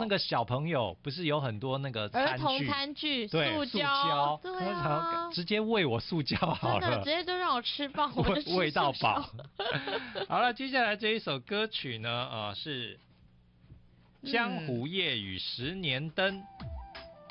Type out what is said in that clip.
那个小朋友不是有很多那个餐具， 儿童餐具， 对，塑胶， 对啊， 直接喂我塑胶好了， 真的直接就让我吃饱，我就喂到饱。好了，接下来这一首歌曲呢，是《江湖夜雨十年灯》。